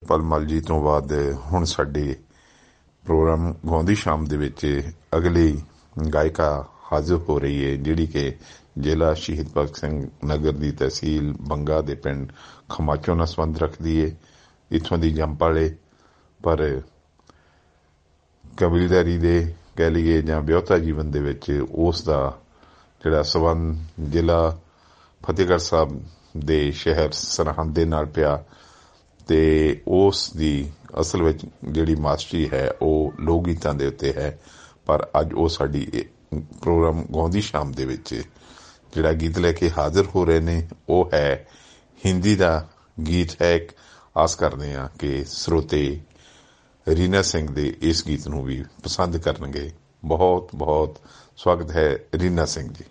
Pulman ਜੀ ਤੋਂ ਬਾਅਦ ਹੁਣ ਸਾਡੇ ਪ੍ਰੋਗਰਾਮ ਗਾਉਂਦੀ ਸ਼ਾਮ ਦੇ ਵਿੱਚ ਅਗਲੀ ਗਾਇਕਾ ਹਾਜ਼ਰ ਹੋ ਰਹੀ ਹੈ, ਜਿਹੜੀ ਕਿ ਜ਼ਿਲ੍ਹਾ ਸ਼ਹੀਦ ਭਗਤ ਸਿੰਘ ਨਗਰ ਦੀ ਤਹਿਸੀਲ ਬੰਗਾ ਦੇ ਪਿੰਡ ਖਮਾਚੋ ਨਾਲ ਸੰਬੰਧ ਰੱਖਦੀ ਹੈ। ਇੱਥੋਂ ਦੀ ਜੰਮਪਲ, ਪਰ ਕਬੀਲਦਾਰੀ ਦੇ ਕਹਿ ਲਈਏ ਜਾਂ ਵਿਆਹੁਤਾ ਜੀਵਨ ਦੇ ਵਿੱਚ ਉਸ ਦਾ ਜਿਹੜਾ ਸੰਬੰਧ ਜ਼ਿਲ੍ਹਾ ਫਤਿਹਗੜ੍ਹ ਸਾਹਿਬ ਦੇ ਸ਼ਹਿਰ ਸਰਹੰਦ ਦੇ ਨਾਲ ਪਿਆ, ਤੇ ਉਸ ਦੀ ਅਸਲ ਵਿੱਚ ਜਿਹੜੀ ਮਾਸਟਰੀ ਹੈ ਉਹ ਲੋਕ ਗੀਤਾਂ ਦੇ ਉੱਤੇ ਹੈ। ਪਰ ਅੱਜ ਉਹ ਸਾਡੀ ਪ੍ਰੋਗਰਾਮ ਗਾਉਂਦੀ ਸ਼ਾਮ ਦੇ ਵਿੱਚ ਜਿਹੜਾ ਗੀਤ ਲੈ ਕੇ ਹਾਜ਼ਰ ਹੋ ਰਹੇ ਨੇ ਉਹ ਹੈ ਹਿੰਦੀ ਦਾ ਗੀਤ ਹੈ। ਆਸ ਕਰਦੇ ਹਾਂ ਕਿ ਸਰੋਤੇ ਰੀਨਾ ਸਿੰਘ ਦੇ ਇਸ ਗੀਤ ਨੂੰ ਵੀ ਪਸੰਦ ਕਰਨਗੇ। ਬਹੁਤ ਬਹੁਤ ਸਵਾਗਤ ਹੈ ਰੀਨਾ ਸਿੰਘ ਜੀ।